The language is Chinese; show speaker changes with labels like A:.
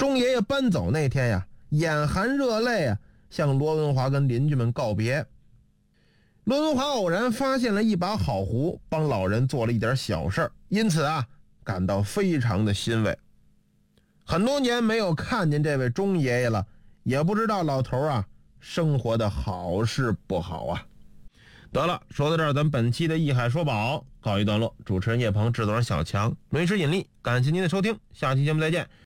A: 钟爷爷搬走那天呀，眼含热泪啊，向罗文华跟邻居们告别。罗文华偶然发现了一把好壶，帮老人做了一点小事，因此啊，感到非常的欣慰。很多年没有看见这位钟爷爷了，也不知道老头啊生活的好是不好啊。得了，说到这儿，咱本期的艺海说宝告一段落。主持人叶鹏，制作人小强，轮时引力，感谢您的收听，下期节目再见。